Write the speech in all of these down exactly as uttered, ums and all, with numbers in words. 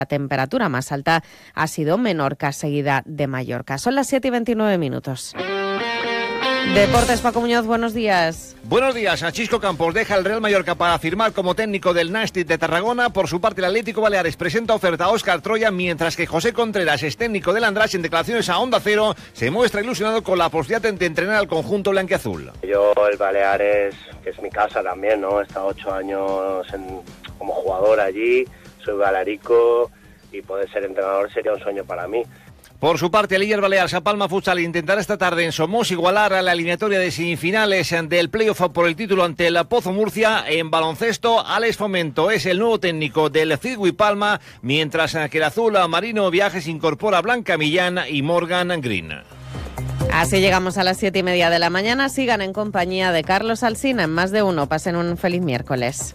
La temperatura más alta ha sido Menorca, seguida de Mallorca. Son las siete y veintinueve minutos. Deportes, Paco Muñoz, buenos días. Buenos días. Chisco Campos deja el Real Mallorca para firmar como técnico del Nàstic de Tarragona. Por su parte, el Atlético Baleares presenta oferta a Óscar Troya, mientras que José Contreras es técnico del András. En declaraciones a Onda Cero, se muestra ilusionado con la posibilidad de entrenar al conjunto blanquiazul. Yo, el Baleares, que es mi casa también, ¿no? He estado ocho años en, como jugador allí, soy balarico y poder ser entrenador sería un sueño para mí. Por su parte, el Illes Balears a Palma Futsal intentará esta tarde en Somos igualar a la eliminatoria de semifinales del playoff por el título ante el Pozo Murcia. En baloncesto, Alex Fomento es el nuevo técnico del Cidwi Palma, mientras que el azul marino Viajes incorpora a Blanca Millán y Morgan Green. Así llegamos a las siete y media de la mañana. Sigan en compañía de Carlos Alsina en Más de Uno. Pasen un feliz miércoles.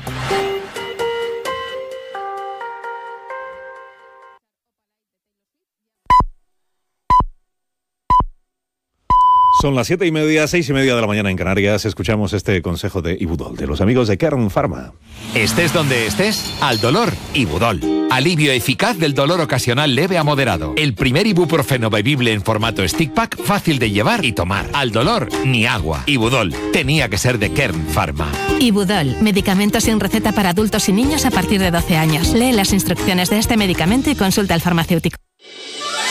Son las siete y media, seis y media de la mañana en Canarias. Escuchamos este consejo de Ibudol, de los amigos de Kern Pharma. Estés donde estés, al dolor, Ibudol. Alivio eficaz del dolor ocasional leve a moderado. El primer ibuprofeno bebible en formato stick pack, fácil de llevar y tomar. Al dolor, ni agua. Ibudol, tenía que ser de Kern Pharma. Ibudol, medicamento sin receta para adultos y niños a partir de doce años. Lee las instrucciones de este medicamento y consulta al farmacéutico.